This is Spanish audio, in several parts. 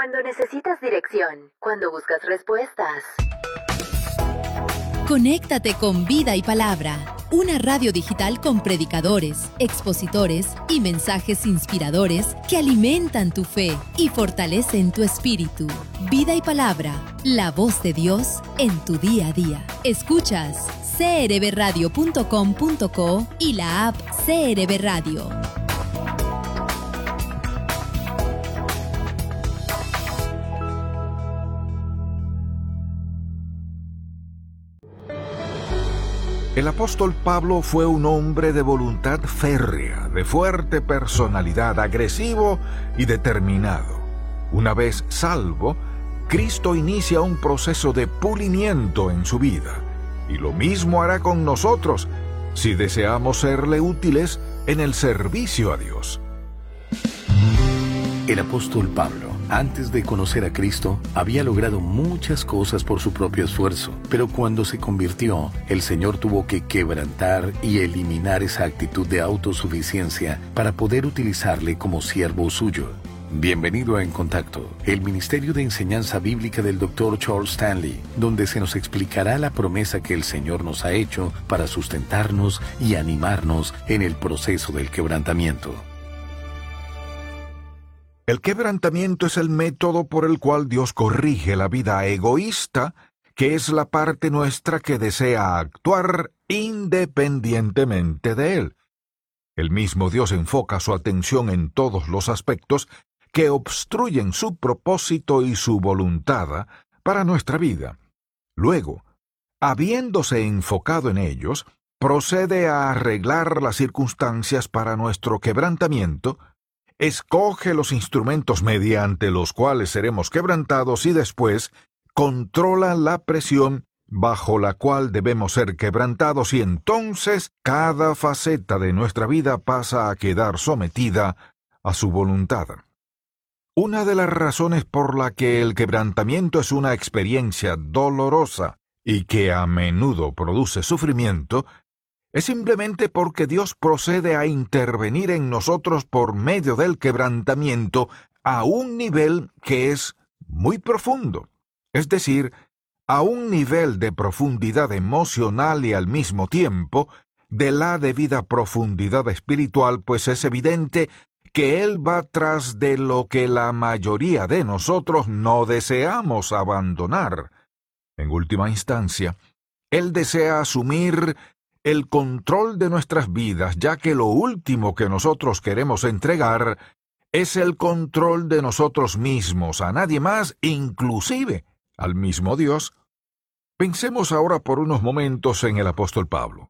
Cuando necesitas dirección, cuando buscas respuestas. Conéctate con Vida y Palabra, una radio digital con predicadores, expositores y mensajes inspiradores que alimentan tu fe y fortalecen tu espíritu. Vida y Palabra, la voz de Dios en tu día a día. Escuchas crbradio.com.co y la app CRB Radio. El apóstol Pablo fue un hombre de voluntad férrea, de fuerte personalidad, agresivo y determinado. Una vez salvo, Cristo inicia un proceso de pulimiento en su vida, y lo mismo hará con nosotros si deseamos serle útiles en el servicio a Dios. El apóstol Pablo, antes de conocer a Cristo, había logrado muchas cosas por su propio esfuerzo, pero cuando se convirtió, el Señor tuvo que quebrantar y eliminar esa actitud de autosuficiencia para poder utilizarle como siervo suyo. Bienvenido a En Contacto, el Ministerio de Enseñanza Bíblica del Dr. Charles Stanley, donde se nos explicará la promesa que el Señor nos ha hecho para sustentarnos y animarnos en el proceso del quebrantamiento. El quebrantamiento es el método por el cual Dios corrige la vida egoísta, que es la parte nuestra que desea actuar independientemente de Él. El mismo Dios enfoca su atención en todos los aspectos que obstruyen su propósito y su voluntad para nuestra vida. Luego, habiéndose enfocado en ellos, procede a arreglar las circunstancias para nuestro quebrantamiento, escoge los instrumentos mediante los cuales seremos quebrantados y después controla la presión bajo la cual debemos ser quebrantados y entonces cada faceta de nuestra vida pasa a quedar sometida a su voluntad. Una de las razones por la que el quebrantamiento es una experiencia dolorosa y que a menudo produce sufrimiento es simplemente porque Dios procede a intervenir en nosotros por medio del quebrantamiento a un nivel que es muy profundo, es decir, a un nivel de profundidad emocional y al mismo tiempo de la debida profundidad espiritual, pues es evidente que Él va tras de lo que la mayoría de nosotros no deseamos abandonar. En última instancia, Él desea asumir el control de nuestras vidas, ya que lo último que nosotros queremos entregar es el control de nosotros mismos, a nadie más, inclusive al mismo Dios. Pensemos ahora por unos momentos en el apóstol Pablo.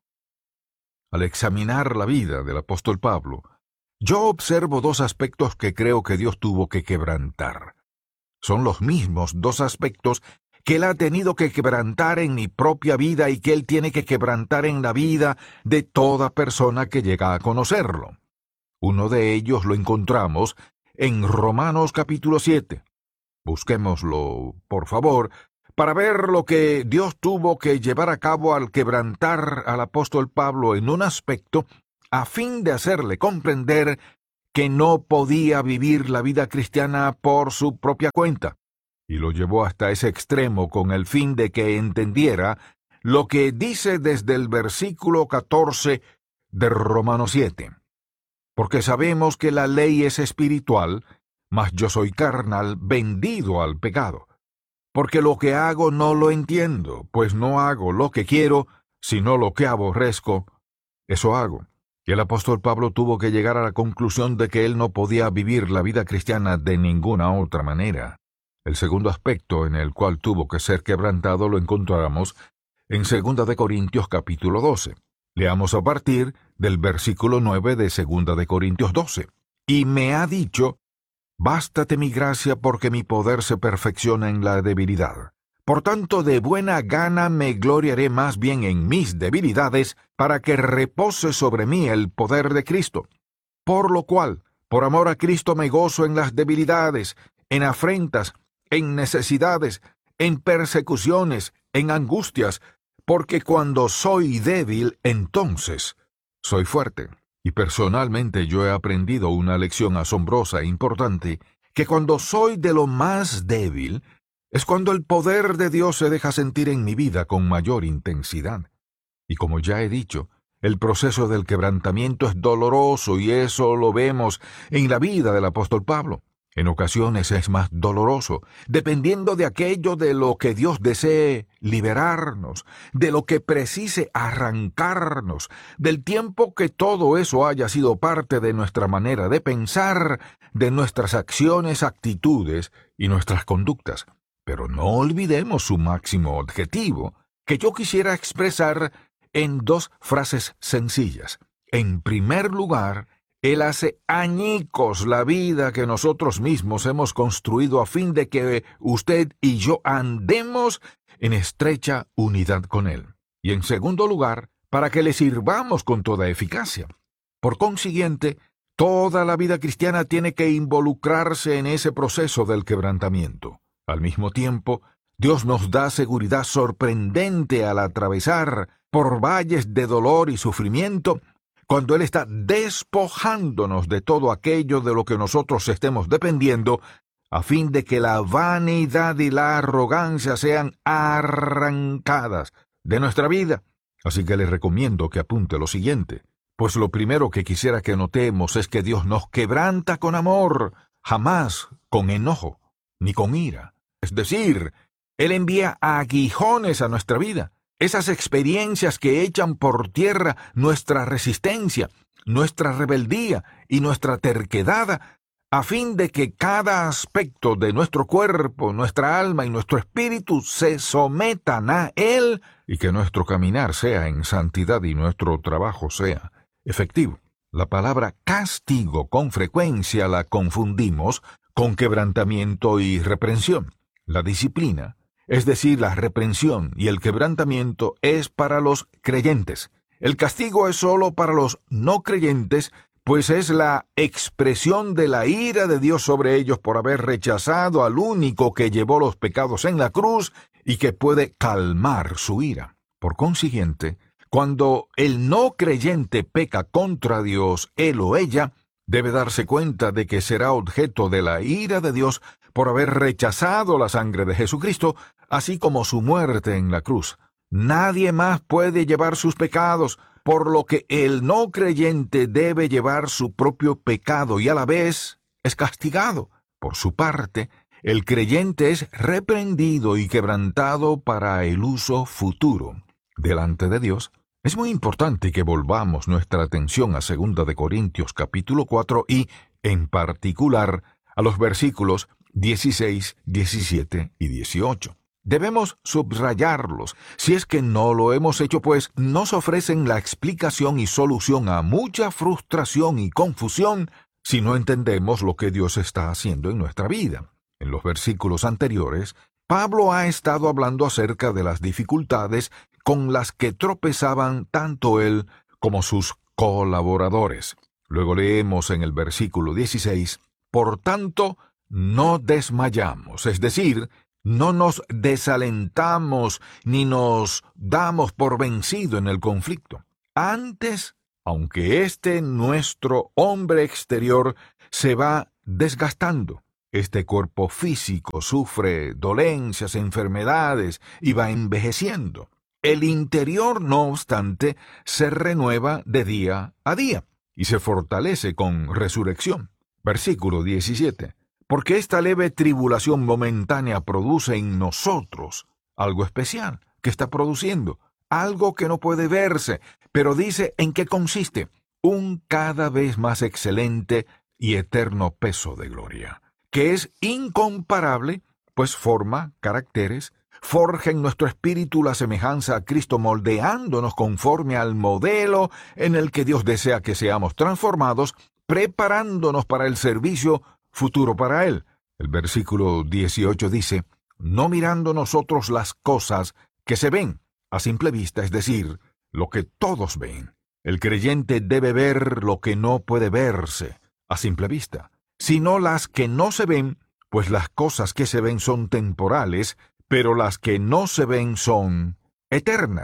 Al examinar la vida del apóstol Pablo, yo observo dos aspectos que creo que Dios tuvo que quebrantar. Son los mismos dos aspectos que Él ha tenido que quebrantar en mi propia vida y que Él tiene que quebrantar en la vida de toda persona que llega a conocerlo. Uno de ellos lo encontramos en Romanos capítulo 7. Busquémoslo, por favor, para ver lo que Dios tuvo que llevar a cabo al quebrantar al apóstol Pablo en un aspecto a fin de hacerle comprender que no podía vivir la vida cristiana por su propia cuenta. Y lo llevó hasta ese extremo con el fin de que entendiera lo que dice desde el versículo 14 de Romanos 7. Porque sabemos que la ley es espiritual, mas yo soy carnal, vendido al pecado. Porque lo que hago no lo entiendo, pues no hago lo que quiero, sino lo que aborrezco, eso hago. Y el apóstol Pablo tuvo que llegar a la conclusión de que él no podía vivir la vida cristiana de ninguna otra manera. El segundo aspecto en el cual tuvo que ser quebrantado lo encontramos en 2 de Corintios capítulo 12. Leamos a partir del versículo 9 de 2 de Corintios 12. Y me ha dicho, bástate mi gracia porque mi poder se perfecciona en la debilidad. Por tanto, de buena gana me gloriaré más bien en mis debilidades, para que repose sobre mí el poder de Cristo. Por lo cual, por amor a Cristo me gozo en las debilidades, en afrentas, en necesidades, en persecuciones, en angustias, porque cuando soy débil, entonces soy fuerte. Y personalmente yo he aprendido una lección asombrosa e importante que cuando soy de lo más débil, es cuando el poder de Dios se deja sentir en mi vida con mayor intensidad. Y como ya he dicho, el proceso del quebrantamiento es doloroso y eso lo vemos en la vida del apóstol Pablo. En ocasiones es más doloroso, dependiendo de aquello de lo que Dios desee liberarnos, de lo que precise arrancarnos, del tiempo que todo eso haya sido parte de nuestra manera de pensar, de nuestras acciones, actitudes y nuestras conductas. Pero no olvidemos su máximo objetivo, que yo quisiera expresar en 2 frases sencillas. En primer lugar, Él hace añicos la vida que nosotros mismos hemos construido a fin de que usted y yo andemos en estrecha unidad con Él. Y en segundo lugar, para que le sirvamos con toda eficacia. Por consiguiente, toda la vida cristiana tiene que involucrarse en ese proceso del quebrantamiento. Al mismo tiempo, Dios nos da seguridad sorprendente al atravesar por valles de dolor y sufrimiento, cuando Él está despojándonos de todo aquello de lo que nosotros estemos dependiendo, a fin de que la vanidad y la arrogancia sean arrancadas de nuestra vida. Así que les recomiendo que apunte lo siguiente, pues lo primero que quisiera que notemos es que Dios nos quebranta con amor, jamás con enojo, ni con ira. Es decir, Él envía aguijones a nuestra vida, esas experiencias que echan por tierra nuestra resistencia, nuestra rebeldía y nuestra terquedad, a fin de que cada aspecto de nuestro cuerpo, nuestra alma y nuestro espíritu se sometan a Él y que nuestro caminar sea en santidad y nuestro trabajo sea efectivo. La palabra castigo con frecuencia la confundimos con quebrantamiento y reprensión. La disciplina, es decir, la reprensión y el quebrantamiento, es para los creyentes. El castigo es solo para los no creyentes, pues es la expresión de la ira de Dios sobre ellos por haber rechazado al único que llevó los pecados en la cruz y que puede calmar su ira. Por consiguiente, cuando el no creyente peca contra Dios, él o ella debe darse cuenta de que será objeto de la ira de Dios por haber rechazado la sangre de Jesucristo, así como su muerte en la cruz. Nadie más puede llevar sus pecados, por lo que el no creyente debe llevar su propio pecado y a la vez es castigado. Por su parte, el creyente es reprendido y quebrantado para el uso futuro. Delante de Dios, es muy importante que volvamos nuestra atención a 2 de Corintios capítulo 4 y, en particular, a los versículos 16, 17 y 18. Debemos subrayarlos. Si es que no lo hemos hecho, pues nos ofrecen la explicación y solución a mucha frustración y confusión si no entendemos lo que Dios está haciendo en nuestra vida. En los versículos anteriores, Pablo ha estado hablando acerca de las dificultades con las que tropezaban tanto él como sus colaboradores. Luego leemos en el versículo 16, «Por tanto, no desmayamos», es decir, no nos desalentamos ni nos damos por vencido en el conflicto. Antes, aunque nuestro hombre exterior se va desgastando, este cuerpo físico sufre dolencias, enfermedades y va envejeciendo. El interior, no obstante, se renueva de día a día y se fortalece con resurrección. Versículo 17. Porque esta leve tribulación momentánea produce en nosotros algo especial. ¿Qué está produciendo? Algo que no puede verse, pero dice en qué consiste. Un cada vez más excelente y eterno peso de gloria, que es incomparable, pues forma caracteres, forja en nuestro espíritu la semejanza a Cristo, moldeándonos conforme al modelo en el que Dios desea que seamos transformados, preparándonos para el servicio futuro para Él. El versículo 18 dice, no mirando nosotros las cosas que se ven a simple vista, es decir, lo que todos ven. El creyente debe ver lo que no puede verse a simple vista, sino las que no se ven, pues las cosas que se ven son temporales, pero las que no se ven son eternas.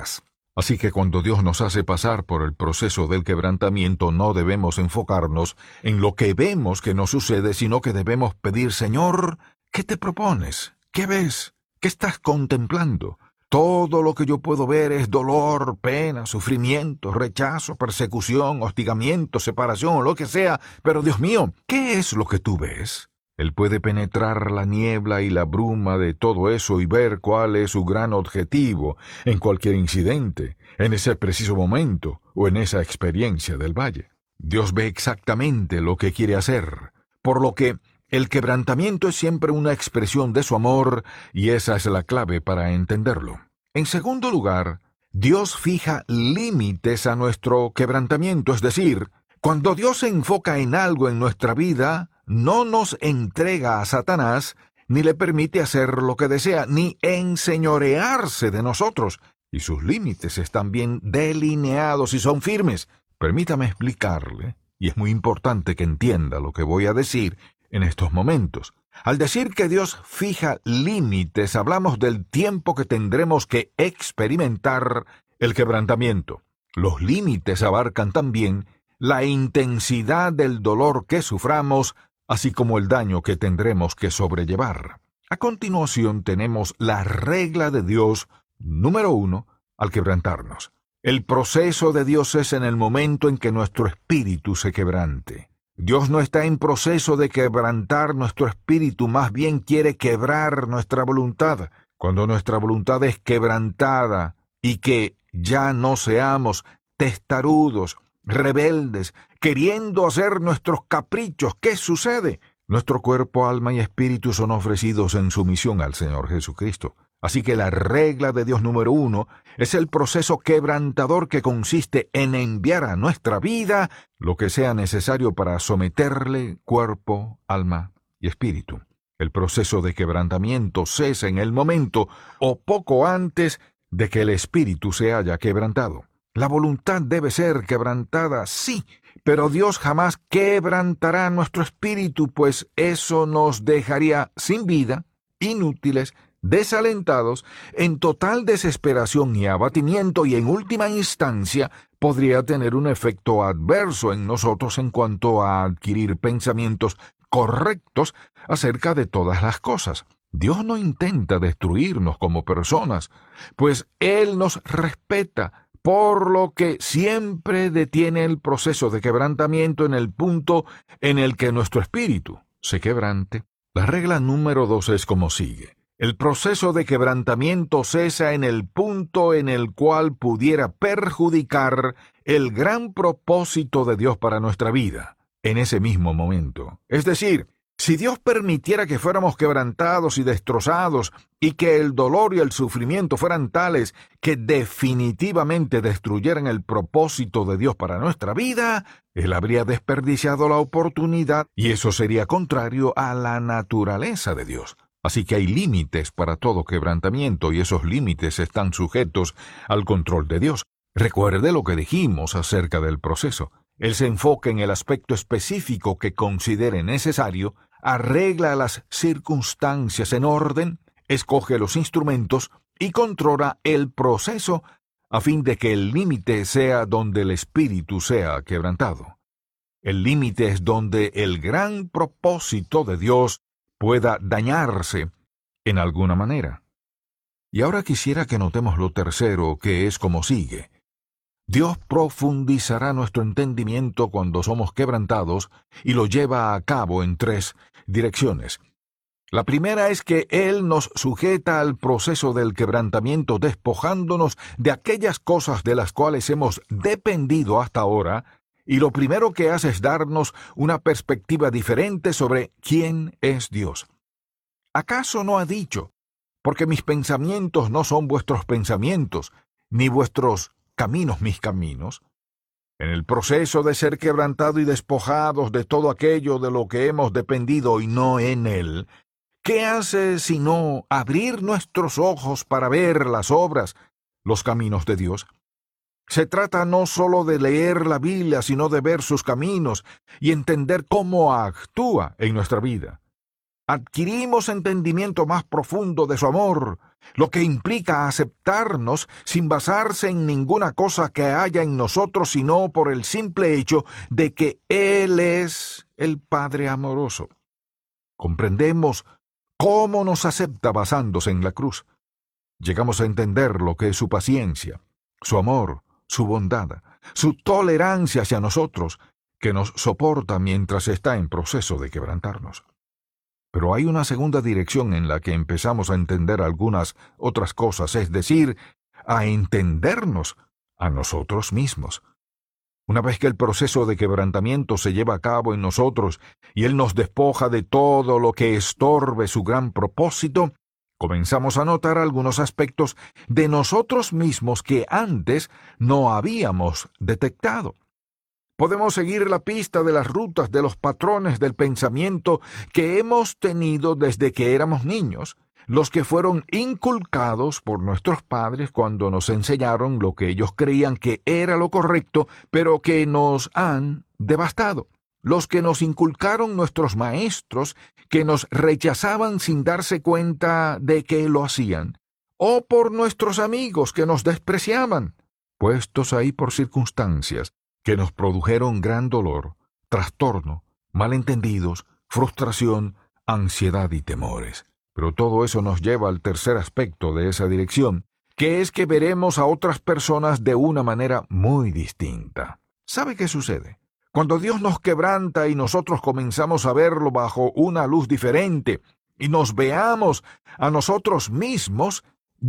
Así que cuando Dios nos hace pasar por el proceso del quebrantamiento, no debemos enfocarnos en lo que vemos que nos sucede, sino que debemos pedir: Señor, ¿qué te propones? ¿Qué ves? ¿Qué estás contemplando? Todo lo que yo puedo ver es dolor, pena, sufrimiento, rechazo, persecución, hostigamiento, separación o lo que sea. Pero Dios mío, ¿qué es lo que tú ves? Él puede penetrar la niebla y la bruma de todo eso y ver cuál es su gran objetivo en cualquier incidente, en ese preciso momento o en esa experiencia del valle. Dios ve exactamente lo que quiere hacer, por lo que el quebrantamiento es siempre una expresión de su amor, y esa es la clave para entenderlo. En segundo lugar, Dios fija límites a nuestro quebrantamiento, es decir, cuando Dios se enfoca en algo en nuestra vida, no nos entrega a Satanás, ni le permite hacer lo que desea, ni enseñorearse de nosotros, y sus límites están bien delineados y son firmes. Permítame explicarle, y es muy importante que entienda lo que voy a decir en estos momentos. Al decir que Dios fija límites, hablamos del tiempo que tendremos que experimentar el quebrantamiento. Los límites abarcan también la intensidad del dolor que suframos, así como el daño que tendremos que sobrellevar. A continuación tenemos la regla de Dios número 1 al quebrantarnos. El proceso de Dios es en el momento en que nuestro espíritu se quebrante. Dios no está en proceso de quebrantar nuestro espíritu, más bien quiere quebrar nuestra voluntad. Cuando nuestra voluntad es quebrantada y que ya no seamos testarudos, rebeldes, queriendo hacer nuestros caprichos, ¿qué sucede? Nuestro cuerpo, alma y espíritu son ofrecidos en sumisión al Señor Jesucristo. Así que la regla de Dios número 1 es el proceso quebrantador que consiste en enviar a nuestra vida lo que sea necesario para someterle cuerpo, alma y espíritu. El proceso de quebrantamiento cesa en el momento o poco antes de que el espíritu se haya quebrantado. La voluntad debe ser quebrantada, sí, pero Dios jamás quebrantará nuestro espíritu, pues eso nos dejaría sin vida, inútiles, desalentados, en total desesperación y abatimiento, y en última instancia podría tener un efecto adverso en nosotros en cuanto a adquirir pensamientos correctos acerca de todas las cosas. Dios no intenta destruirnos como personas, pues Él nos respeta, por lo que siempre detiene el proceso de quebrantamiento en el punto en el que nuestro espíritu se quebrante. La regla número 2 es como sigue. El proceso de quebrantamiento cesa en el punto en el cual pudiera perjudicar el gran propósito de Dios para nuestra vida, en ese mismo momento. Es decir, si Dios permitiera que fuéramos quebrantados y destrozados, y que el dolor y el sufrimiento fueran tales que definitivamente destruyeran el propósito de Dios para nuestra vida, Él habría desperdiciado la oportunidad, y eso sería contrario a la naturaleza de Dios. Así que hay límites para todo quebrantamiento, y esos límites están sujetos al control de Dios. Recuerde lo que dijimos acerca del proceso. Él se enfoca en el aspecto específico que considere necesario, arregla las circunstancias en orden, escoge los instrumentos y controla el proceso a fin de que el límite sea donde el espíritu sea quebrantado. El límite es donde el gran propósito de Dios pueda dañarse en alguna manera. Y ahora quisiera que notemos lo tercero, que es como sigue. Dios profundizará nuestro entendimiento cuando somos quebrantados y lo lleva a cabo en 3 direcciones. La primera es que Él nos sujeta al proceso del quebrantamiento despojándonos de aquellas cosas de las cuales hemos dependido hasta ahora, y lo primero que hace es darnos una perspectiva diferente sobre quién es Dios. ¿Acaso no ha dicho, porque mis pensamientos no son vuestros pensamientos, ni vuestros caminos mis caminos? En el proceso de ser quebrantado y despojados de todo aquello de lo que hemos dependido y no en Él, ¿qué hace sino abrir nuestros ojos para ver las obras, los caminos de Dios? Se trata no solo de leer la Biblia, sino de ver sus caminos y entender cómo actúa en nuestra vida. adquirimos entendimiento más profundo de su amor, lo que implica aceptarnos sin basarse en ninguna cosa que haya en nosotros, sino por el simple hecho de que Él es el Padre amoroso. Comprendemos cómo nos acepta basándose en la cruz. Llegamos a entender lo que es su paciencia, su amor, su bondad, su tolerancia hacia nosotros, que nos soporta mientras está en proceso de quebrantarnos. Pero hay una segunda dirección en la que empezamos a entender algunas otras cosas, es decir, a entendernos a nosotros mismos. Una vez que el proceso de quebrantamiento se lleva a cabo en nosotros y Él nos despoja de todo lo que estorbe su gran propósito, comenzamos a notar algunos aspectos de nosotros mismos que antes no habíamos detectado. Podemos seguir la pista de las rutas de los patrones del pensamiento que hemos tenido desde que éramos niños, los que fueron inculcados por nuestros padres cuando nos enseñaron lo que ellos creían que era lo correcto, pero que nos han devastado. Los que nos inculcaron nuestros maestros, que nos rechazaban sin darse cuenta de que lo hacían, o por nuestros amigos que nos despreciaban, puestos ahí por circunstancias que nos produjeron gran dolor, trastorno, malentendidos, frustración, ansiedad y temores. Pero todo eso nos lleva al tercer aspecto de esa dirección, que es que veremos a otras personas de una manera muy distinta. ¿Sabe qué sucede? Cuando Dios nos quebranta y nosotros comenzamos a verlo bajo una luz diferente y nos veamos a nosotros mismos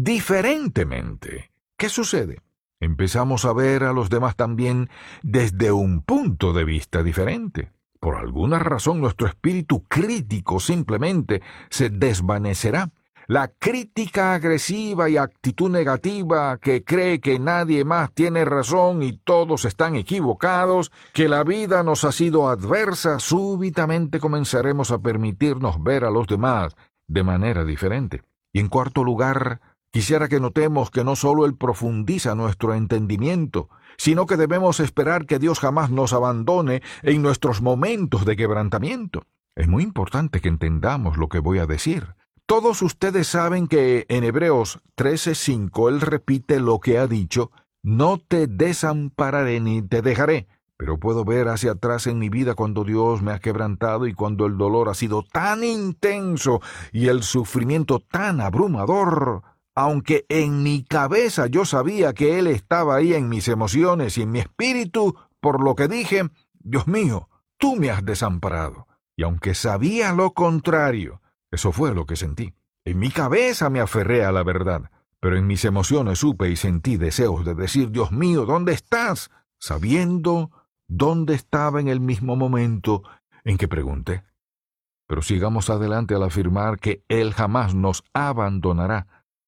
diferentemente, ¿qué sucede? Empezamos a ver a los demás también desde un punto de vista diferente. Por alguna razón nuestro espíritu crítico simplemente se desvanecerá. La crítica agresiva y actitud negativa que cree que nadie más tiene razón y todos están equivocados, que la vida nos ha sido adversa, súbitamente comenzaremos a permitirnos ver a los demás de manera diferente. Y en cuarto lugar, quisiera que notemos que no solo Él profundiza nuestro entendimiento, sino que debemos esperar que Dios jamás nos abandone en nuestros momentos de quebrantamiento. Es muy importante que entendamos lo que voy a decir. Todos ustedes saben que en Hebreos 13:5 Él repite lo que ha dicho: no te desampararé ni te dejaré. Pero puedo ver hacia atrás en mi vida cuando Dios me ha quebrantado y cuando el dolor ha sido tan intenso y el sufrimiento tan abrumador. Aunque en mi cabeza yo sabía que Él estaba ahí en mis emociones y en mi espíritu, por lo que dije: Dios mío, tú me has desamparado. Y aunque sabía lo contrario, eso fue lo que sentí. En mi cabeza me aferré a la verdad, pero en mis emociones supe y sentí deseos de decir: Dios mío, ¿dónde estás? Sabiendo dónde estaba en el mismo momento en que pregunté. Pero sigamos adelante al afirmar que Él jamás nos abandonará.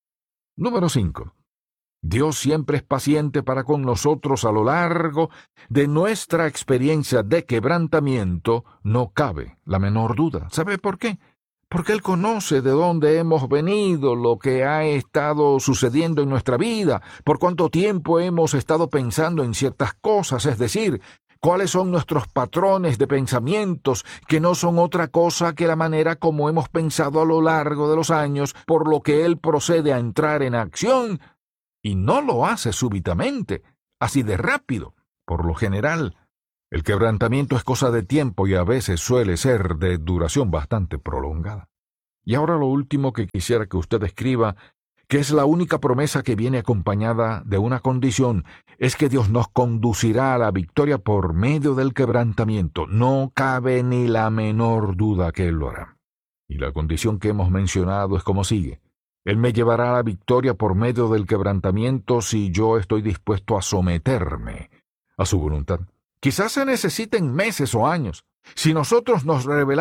Número 5. Dios siempre es paciente para con nosotros a lo largo de nuestra experiencia de quebrantamiento, no cabe la menor duda. ¿Sabe por qué? Porque Él conoce de dónde hemos venido, lo que ha estado sucediendo en nuestra vida, por cuánto tiempo hemos estado pensando en ciertas cosas, es decir, cuáles son nuestros patrones de pensamientos, que no son otra cosa que la manera como hemos pensado a lo largo de los años, por lo que Él procede a entrar en acción, y no lo hace súbitamente, así de rápido. Por lo general, el quebrantamiento es cosa de tiempo y a veces suele ser de duración bastante prolongada. Y ahora lo último que quisiera que usted escriba, que es la única promesa que viene acompañada de una condición, es que Dios nos conducirá a la victoria por medio del quebrantamiento. No cabe ni la menor duda que Él lo hará. Y la condición que hemos mencionado es como sigue: Él me llevará a la victoria por medio del quebrantamiento si yo estoy dispuesto a someterme a su voluntad. Quizás se necesiten meses o años. Si nosotros nos rebelamos